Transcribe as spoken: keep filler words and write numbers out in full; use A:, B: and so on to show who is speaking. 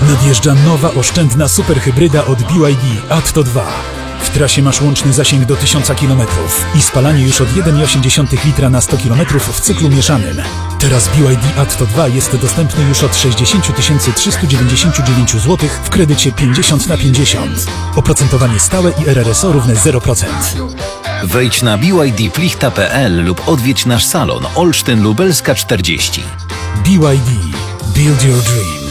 A: Nadjeżdża nowa oszczędna superhybryda od B Y D Atto dwa. W trasie masz łączny zasięg do tysiąc kilometrów i spalanie już od jeden przecinek osiem litra na sto kilometrów w cyklu mieszanym. Teraz B Y D Atto dwa jest dostępny już od sześćdziesiąt tysięcy trzysta dziewięćdziesiąt dziewięć złotych w kredycie pięćdziesiąt na pięćdziesiąt. Oprocentowanie stałe i R R S O równe zero procent.
B: Wejdź na b y d plichta kropka p l lub odwiedź nasz salon Olsztyn Lubelska czterdzieści.
A: B Y D. Build your dream.